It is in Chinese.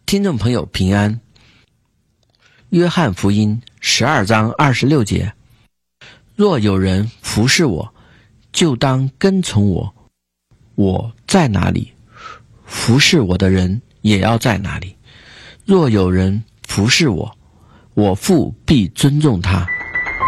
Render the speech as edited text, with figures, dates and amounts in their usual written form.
听众朋友平安。约翰福音12章26节，若有人服侍我，就当跟从我，我在哪里，服侍我的人也要在哪里。若有人服侍我，我父必尊重他。